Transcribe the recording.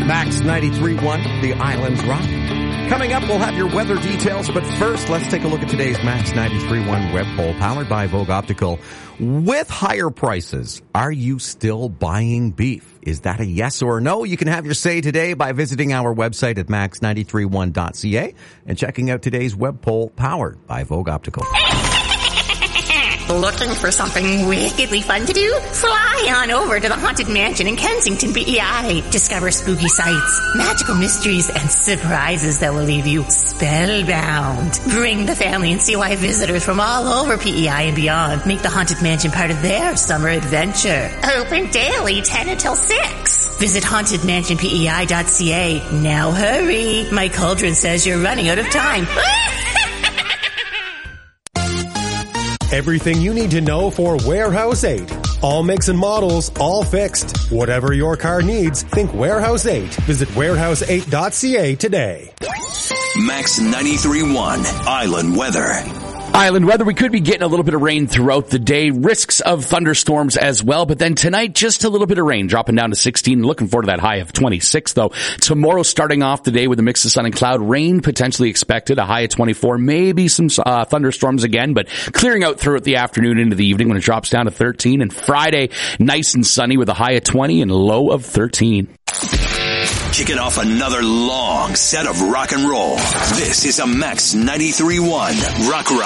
Max 93.1, the Islands Rock. Coming up, we'll have your weather details, but first, let's take a look at today's Max 93.1 web poll, powered by Vogue Optical. With higher prices, are you still buying beef? Is that a yes or a no? You can have your say today by visiting our website at max931.ca and checking out today's web poll, powered by Vogue Optical. Looking for something wickedly fun to do? Fly on over to the Haunted Mansion in Kensington, PEI. Discover spooky sights, magical mysteries, and surprises that will leave you spellbound. Bring the family and see why visitors from all over PEI and beyond make the Haunted Mansion part of their summer adventure. Open daily 10 until 6. Visit hauntedmansionpei.ca. Now hurry. My cauldron says you're running out of time. Everything you need to know for Warehouse 8. All makes and models, all fixed. Whatever your car needs, think Warehouse 8. Visit warehouse8.ca today. Max 93.1 Island Weather. Island weather, we could be getting a little bit of rain throughout the day. Risks of thunderstorms as well. But then tonight, just a little bit of rain, dropping down to 16. Looking forward to that high of 26, though. Tomorrow, starting off the day with a mix of sun and cloud. Rain potentially expected, a high of 24. Maybe some thunderstorms again, but clearing out throughout the afternoon into the evening when it drops down to 13. And Friday, nice and sunny with a high of 20 and low of 13. Kicking off another long set of rock and roll. This is a Max 93.1 Rock Ride.